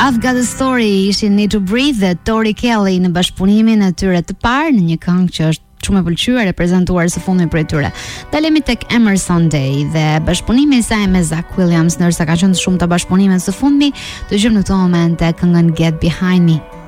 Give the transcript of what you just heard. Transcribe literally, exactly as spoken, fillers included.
I've Got a Story ishin Need to Breathe dhe Tori Kelly në bashkëpunimin e tyre të parë në një këngë që është shumë e pëlqyer e prezantuar së fundmi prej tyre. Dalemi tek Emerson Day dhe bashkëpunimi i saj me Zach Williams, ndërsa ka qenë shumë të bashkëpunime së fundmi, dëgjojmë në këtë moment këngën Get Behind Me.